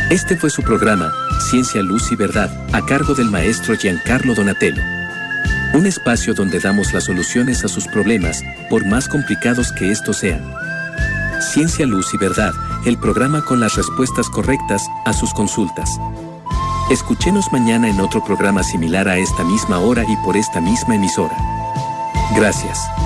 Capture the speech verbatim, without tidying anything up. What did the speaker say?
Este fue su programa, Ciencia, Luz y Verdad, a cargo del maestro Giancarlo Donatello. Un espacio donde damos las soluciones a sus problemas, por más complicados que estos sean. Ciencia, Luz y Verdad, el programa con las respuestas correctas a sus consultas. Escúchenos mañana en otro programa similar a esta misma hora y por esta misma emisora. Gracias.